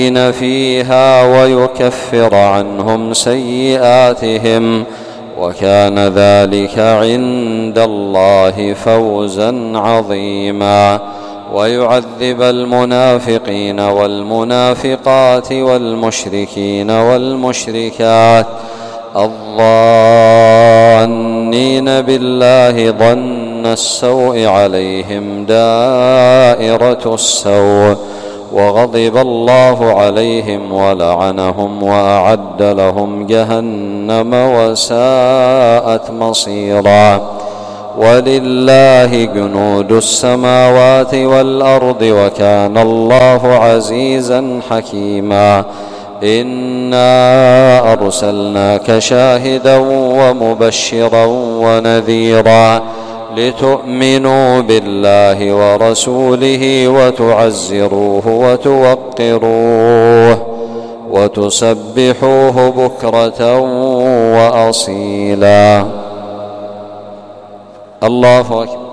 فيها ويكفر عنهم سيئاتهم، وكان ذلك عند الله فوزا عظيما. ويعذب المنافقين والمنافقات والمشركين والمشركات الظانين بالله ظن السوء عليهم دائرة السوء، وغضب الله عليهم ولعنهم وأعد لهم جهنم وساءت مصيرا. ولله جنود السماوات والأرض وكان الله عزيزا حكيما. إنا أرسلناك شاهدا ومبشرا ونذيرا لتؤمنوا بالله ورسوله وتعزروه وتوقروه وتسبحوه بكرة وأصيلا. الله أكبر.